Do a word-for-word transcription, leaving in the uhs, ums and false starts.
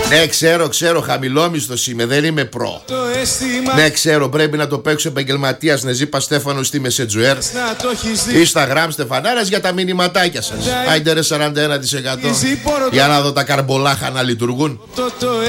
Ναι, ξέρω, ξέρω, χαμηλόμισθος είμαι, δεν είμαι προ. Ναι, ξέρω, πρέπει να το παίξω επαγγελματίας. Νεζίπα Στέφανο στη Μεσεντζουέρ. Instagram Στεφανάρας για τα μηνυματάκια σας. Άιντε ρε σαράντα ένα τοις εκατό. Για να δω τα καρμπολάχα να λειτουργούν.